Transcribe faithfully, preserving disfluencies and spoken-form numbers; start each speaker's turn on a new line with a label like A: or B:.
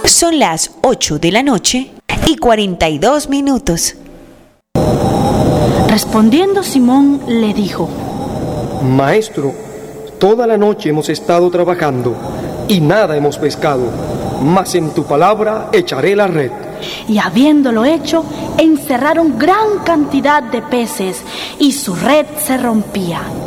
A: Son las ocho de la noche y cuarenta y dos minutos.
B: Respondiendo Simón le dijo:
C: Maestro, toda la noche hemos estado trabajando y nada hemos pescado, mas en tu palabra echaré la red.
B: Y habiéndolo hecho, encerraron gran cantidad de peces y su red se rompía.